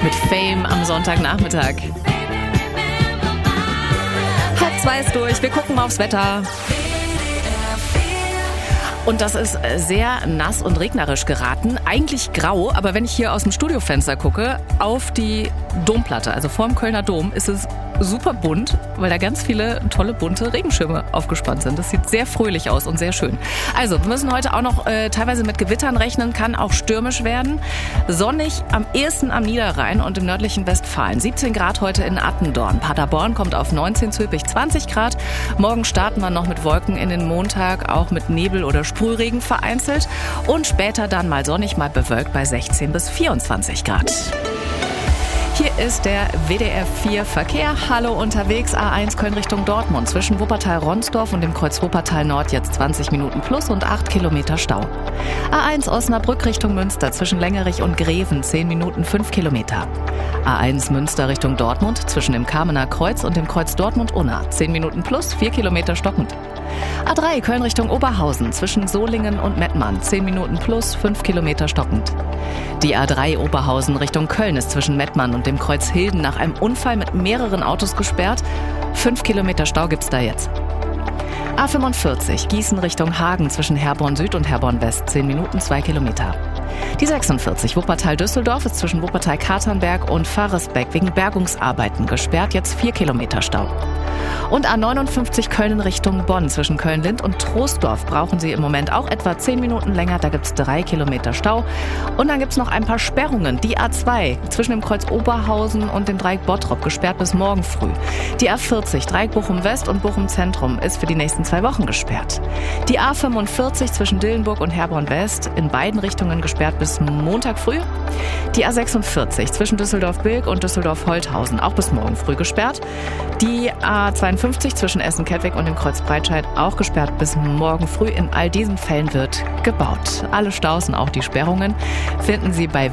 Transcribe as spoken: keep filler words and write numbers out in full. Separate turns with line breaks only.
mit Fame am Sonntagnachmittag. Halb zwei ist durch, wir gucken mal aufs Wetter. Und das ist sehr nass und regnerisch geraten. Eigentlich grau, aber wenn ich hier aus dem Studiofenster gucke, auf die Domplatte, also vorm Kölner Dom, ist es super bunt, weil da ganz viele tolle bunte Regenschirme aufgespannt sind. Das sieht sehr fröhlich aus und sehr schön. Also, wir müssen heute auch noch äh, teilweise mit Gewittern rechnen, kann auch stürmisch werden. Sonnig am ehesten am Niederrhein und im nördlichen Westfalen. siebzehn Grad heute in Attendorn. Paderborn kommt auf neunzehn, Zülpich zwanzig Grad. Morgen starten wir noch mit Wolken in den Montag, auch mit Nebel oder Sprühregen vereinzelt. Und später dann mal sonnig, mal bewölkt bei sechzehn bis vierundzwanzig Grad. Hier ist der W D R vier Verkehr. Hallo unterwegs, A eins Köln Richtung Dortmund. Zwischen Wuppertal-Ronsdorf und dem Kreuz Wuppertal Nord jetzt zwanzig Minuten plus und acht Kilometer Stau. A eins Osnabrück Richtung Münster zwischen Längerich und Greven zehn Minuten fünf Kilometer. A eins Münster Richtung Dortmund zwischen dem Kamener Kreuz und dem Kreuz Dortmund-Unna zehn Minuten plus vier Kilometer stockend. A drei Köln Richtung Oberhausen zwischen Solingen und Mettmann zehn Minuten plus fünf Kilometer stockend. Die A drei Oberhausen Richtung Köln ist zwischen Mettmann und dem Kreuz Hilden nach einem Unfall mit mehreren Autos gesperrt. fünf Kilometer Stau gibt's da jetzt. A fünfundvierzig Gießen Richtung Hagen zwischen Herborn Süd und Herborn West zehn Minuten zwei Kilometer. Die sechsundvierzig Wuppertal-Düsseldorf ist zwischen Wuppertal-Katernberg und Faresbeck wegen Bergungsarbeiten gesperrt, jetzt vier Kilometer Stau. Und A neunundfünfzig Köln Richtung Bonn zwischen Köln-Lind und Troisdorf brauchen Sie im Moment auch etwa zehn Minuten länger, da gibt's drei Kilometer Stau. Und dann gibt's noch ein paar Sperrungen. Die A zwei zwischen dem Kreuz Oberhausen und dem Dreieck Bottrop gesperrt bis morgen früh. Die A vierzig Dreieck Bochum West und Bochum Zentrum ist für die nächsten zwei Wochen gesperrt. Die A fünfundvierzig zwischen Dillenburg und Herborn West in beiden Richtungen gesperrt bis Montag früh. Die A sechsundvierzig zwischen Düsseldorf-Bilk und Düsseldorf-Holthausen auch bis morgen früh gesperrt. Die A zweiundfünfzig zwischen Essen-Kettwig und dem Kreuz Breitscheid auch gesperrt bis morgen früh. In all diesen Fällen wird gebaut. Alle Staus und auch die Sperrungen finden Sie bei